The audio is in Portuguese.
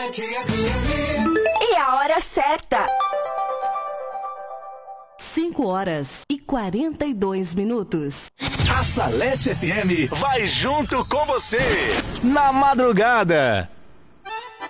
E a hora certa. 5h42. A Salete FM vai junto com você na madrugada.